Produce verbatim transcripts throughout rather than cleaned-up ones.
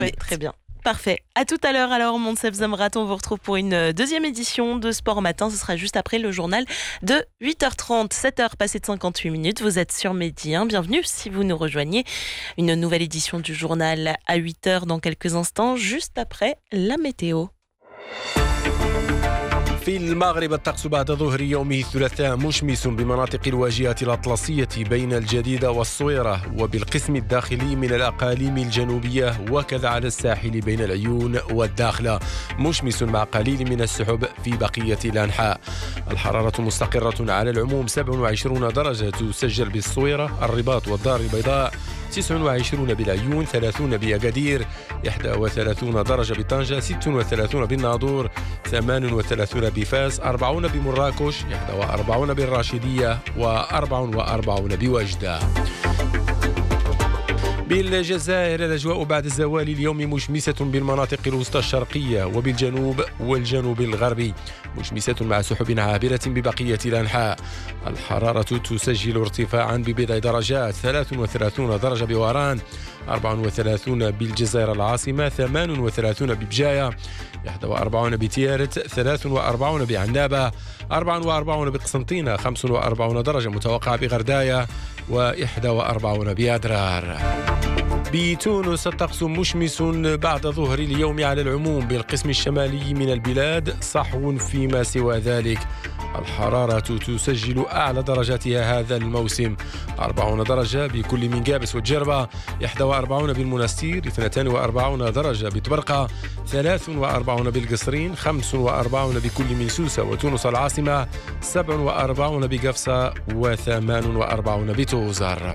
Oui, très bien. Parfait. À tout à l'heure alors, Monsef Zamrat, on vous retrouve pour une deuxième édition de Sport Matin. Ce sera juste après le journal de huit heures trente, sept heures passées de cinquante-huit minutes. Vous êtes sur Midi un. Bienvenue si vous nous rejoignez. Une nouvelle édition du journal à huit heures dans quelques instants, juste après la météo. في المغرب الطقس بعد ظهر يوم الثلاثاء مشمس بمناطق الواجهة الأطلسية بين الجديدة والصويرة وبالقسم الداخلي من الأقاليم الجنوبية وكذا على الساحل بين العيون والداخلة مشمس مع قليل من السحب في بقية الأنحاء. الحرارة مستقرة على العموم سبعة وعشرين درجة تسجل بالصويرة الرباط والدار البيضاء، تسعة وعشرين بالعيون، ثلاثين بأكادير، إحدى وثلاثين درجة بطنجة، ستة وثلاثين بالناظور، ثمانية وثلاثين بفاس، أربعين بمراكش، إحدى وأربعين بالراشدية وأربعة وأربعين بوجدة. بالجزائر الأجواء بعد الزوال اليوم مشمسة بالمناطق الوسطى الشرقية وبالجنوب والجنوب الغربي، مشمسة مع سحب عابرة ببقية الأنحاء. الحرارة تسجل ارتفاعا ببضع درجات، ثلاثة وثلاثين درجة بوران، أربعة وثلاثين بالجزائر العاصمة، ثمانية وثلاثين ببجاية، إحدى وأربعين بتيارت، ثلاثة وأربعين بعنابة، أربعة وأربعين بقسنطينة، خمسة وأربعين درجة متوقعة بغرداية، وإحدى وأربعين بأدرار. بتونس الطقس مشمس بعد ظهر اليوم على العموم بالقسم الشمالي من البلاد، صحو فيما سوى ذلك. الحرارة تسجل أعلى درجاتها هذا الموسم، أربعين درجة بكل من قابس والجربة، إحدى وأربعين بالمنستير، اثنتين وأربعين درجة بتبرقة، ثلاثة وأربعين بالقصرين، خمسة وأربعين بكل من سوسة وتونس العاصمة، سبعة وأربعين بقفصة، وثمان وأربعين بتوزر.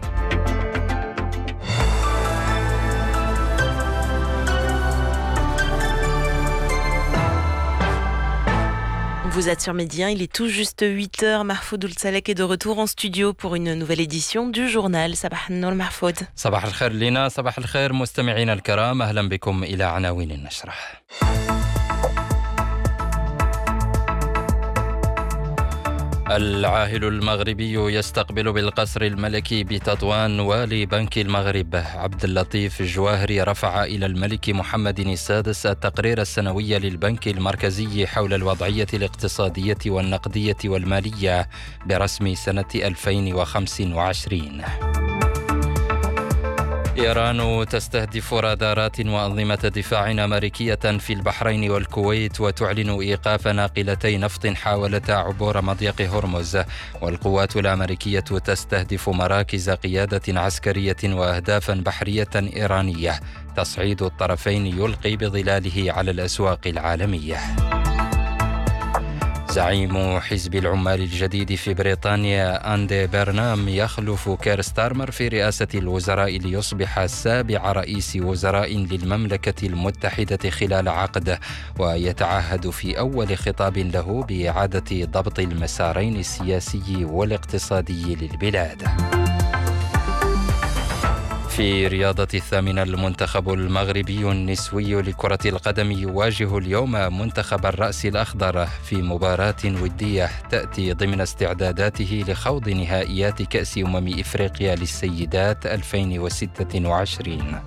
Vous êtes sur Midi un, il est tout juste huit heures. Mahfoud Oulsalek est de retour en studio pour une nouvelle édition du journal. Sabah al-Nour Mahfoud. صباح الخير لنا، صباح الخير مستمعينا الكرام، أهلا بكم إلى عناوين النشرة. العاهل المغربي يستقبل بالقصر الملكي بتطوان والي بنك المغرب عبد اللطيف الجواهري رفع إلى الملك محمد السادس التقرير السنوي للبنك المركزي حول الوضعية الاقتصادية والنقدية والمالية برسم سنة ألفين وخمسة وعشرين. إيران تستهدف رادارات وأنظمة دفاع أمريكية في البحرين والكويت وتعلن إيقاف ناقلتي نفط حاولتا عبور مضيق هرمز. والقوات الأمريكية تستهدف مراكز قيادة عسكرية وأهدافا بحرية إيرانية. تصعيد الطرفين يلقي بظلاله على الأسواق العالمية. زعيم حزب العمال الجديد في بريطانيا أندي برنام يخلف كير ستارمر في رئاسة الوزراء ليصبح سابع رئيس وزراء للمملكة المتحدة خلال عقد، ويتعهد في أول خطاب له بإعادة ضبط المسارين السياسي والاقتصادي للبلاد. في رياضة الثامنة، المنتخب المغربي النسوي لكرة القدم يواجه اليوم منتخب الرأس الأخضر في مباراة ودية تأتي ضمن استعداداته لخوض نهائيات كأس أمم إفريقيا للسيدات ألفين وستة وعشرين.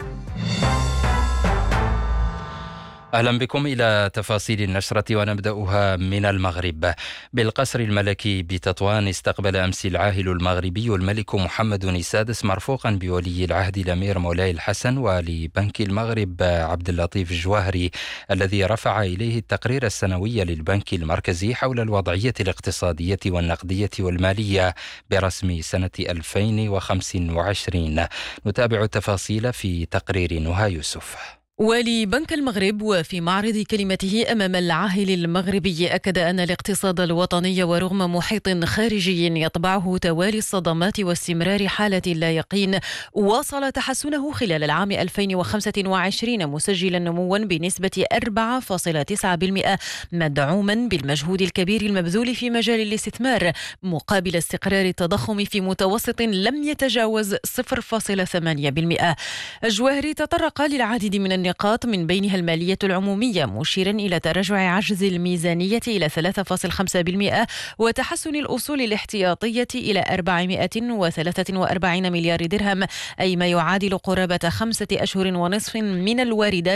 أهلا بكم إلى تفاصيل النشرة ونبدأها من المغرب. بالقصر الملكي بتطوان استقبل أمس العاهل المغربي الملك محمد السادس مرفوقا بولي العهد الأمير مولاي الحسن والي بنك المغرب عبد اللطيف الجواهري الذي رفع إليه التقرير السنوي للبنك المركزي حول الوضعية الاقتصادية والنقدية والمالية برسم سنة ألفين وخمسة وعشرين. نتابع التفاصيل في تقرير نهى يوسف. والي بنك المغرب وفي معرض كلمته أمام العاهل المغربي أكد أن الاقتصاد الوطني ورغم محيط خارجي يطبعه توالي الصدمات واستمرار حالة اللا يقين واصل تحسنه خلال العام ألفين وخمسة وعشرين مسجلا نموا بنسبة أربعة فاصلة تسعة بالمئة مدعوما بالمجهود الكبير المبذول في مجال الاستثمار مقابل استقرار التضخم في متوسط لم يتجاوز صفر فاصلة ثمانية بالمئة. الجواهري تطرق للعديد من النقاط من بينها المالية العمومية مشيرا إلى تراجع عجز الميزانية إلى ثلاثة فاصلة خمسة بالمئة وتحسن الأصول الاحتياطية إلى أربعمئة وثلاثة وأربعين مليار درهم أي ما يعادل قرابة خمسة أشهر ونصف من الواردات